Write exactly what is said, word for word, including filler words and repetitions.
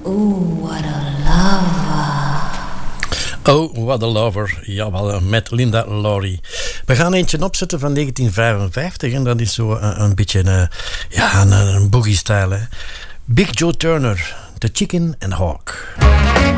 Ooh, what a lover. Oh, what a lover. Jawel, met Linda Laurie. We gaan eentje opzetten van negentien vijfenvijftig. En dat is zo een, een beetje een, ja, een, een boogie-stijl. Hè. Big Joe Turner, The Chicken and Hawk.